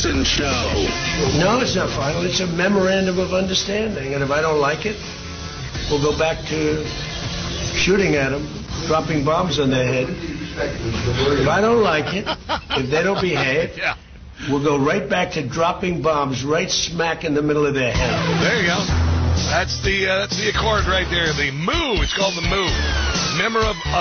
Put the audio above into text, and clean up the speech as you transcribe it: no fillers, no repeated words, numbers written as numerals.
Carson Show. No, it's not final. It's a memorandum of understanding. And if I don't like it, we'll go back to shooting at them, dropping bombs on their head. If I don't like it, if they don't behave, we'll go right back to dropping bombs right smack in the middle of their head. There you go. That's the accord right there. The MOO. It's called the MOO.